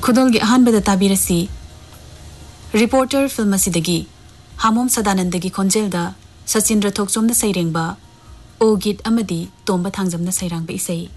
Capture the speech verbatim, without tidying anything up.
खुदोलगी अहानबदा ताबिरसी reporter film असिदगी हामोम सदानंदगी खोंजेलदा Sachindra थोकचोमना सैरेंबा ओ गीत अमदी तोंबा थांजमना सैरांबा इसै